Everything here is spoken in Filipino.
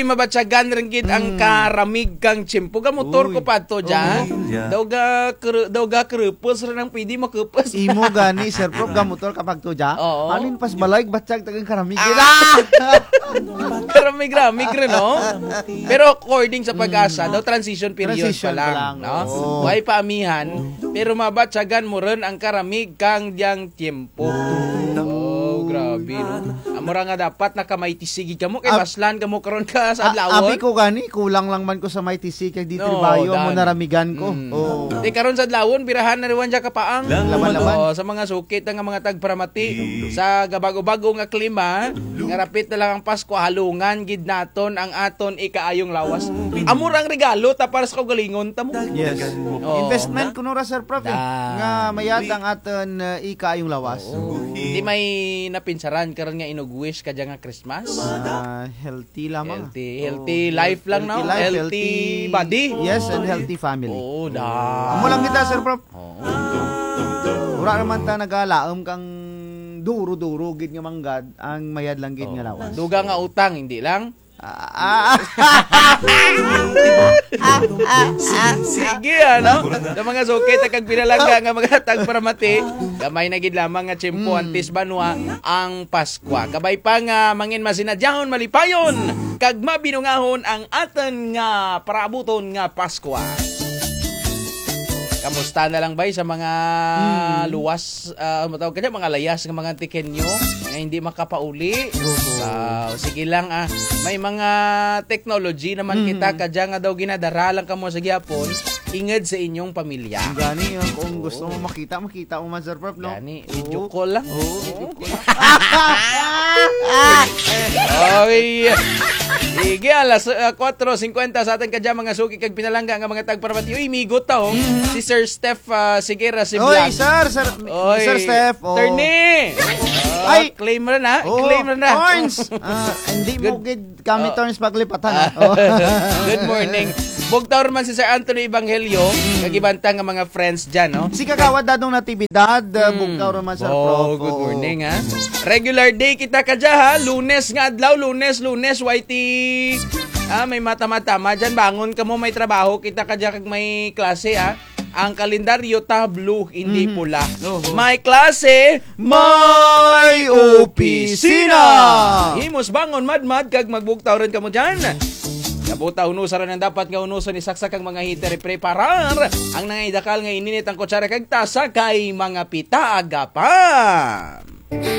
mabatsagan rin gid ang karamig kang tiyempo. Gamotor ko pa to dyan. Daw ga krupos rin ang pwede makupos. Imo gani, Sir Prof, gamotor kapag to dyan. Oo. Alin pas balayg, batsag tagang karamig. Karamig-ramig rin, no? Pero according sa pag-asa, daw transition period Transition pa lang. pa lang, No? oo. Huwag paamihan, pero mabatsagan mo rin ang karamig kang diyang tiyempo. Oh, grabe, no? Amura nga dapat na kamay tisigi ka mo, kay baslan ka mo karon ka sa adlawon. Abi ko gani, kulang lang man ko sa may tisi kay di No, tribayo mo dan. naramigan ko. Oh. Di karon sa adlawon, birahan na riwan dya kapaang. Laman-laman. Oh, sa mga sukit nga mga tagparamati, sa gabago-bago nga klima, nga rapit na lang ang Pasko, halungan gid naton ang aton ikaayong lawas. Amurang regalo ta para sa kaugalingon ta mo. Yes. Oh. Investment kuno ra, Sir Prof. Nga mayad ang aton ika yung lawas. Di may napinsaran karon nga inugwish ka dyan nga Christmas. Healthy lamang. Healthy life lang, no? life, Healthy body. Yes, and healthy family. Oo, da. Amo lang kita, Sir Prof. Oo. Ura naman ta nagalaom kang duro-duro gid nga manggad ang mayad lang gid nga lawas. Duga nga utang, hindi lang. Sige, ano? Sa mga sukit kag pinalangga nga mga tagparamati, gamay na gid lamang nga tiyempo antes banwa ang Pasko. Kabay pa nga mangin masinadyahon malipayon kag mabinungahon ang aton nga parabuton nga Pasko. Kamusta na lang bay sa mga luwas, matawag ka dyan, mga layas ng mga tikenyo na hindi makapauli? Sige lang may mga technology naman kita kadya nga daw ginadaralan ka mo sa gyapon, inged sa inyong pamilya. Gani, kung gusto mo makita mo man, Sir Prof, no? Gani, video call lang. Video call. Okay. Sige, alas 4:50 sa atin kadya mga suki kag pinalangga nga mga tagparamati. Uy, migot ta si Sir Steph Sigera si Oy, Vlog. Sir Steph. Attorney! Ay! Claim rin na. Claim rin na. Turns! Hindi mo gid kami turns paglipatan. Good morning. Bugtaw man si Sir Anthony Evangelio, kagibantang nga mga friends dyan, no? Si Kagawad dadong natibidad, bugtaw man, Sir Prof. Good morning, ha? Regular day kita kadya, ha? Lunes nga adlaw, lunes, YT. May mata-matama dyan, bangon ka mo, may trabaho kita kadya kag may klase, ha? Ang kalendaryo blue, hindi pula. May klase, may opisina. Himos bangon madmad kag magbugtaw rin ka mo dyan. Kabuta unusan rin ang dapat nga unusan ni saksak ang mga heater preparar ang nangaidakal nga ininit ang kutsara kag tasa kay mga pita agapam.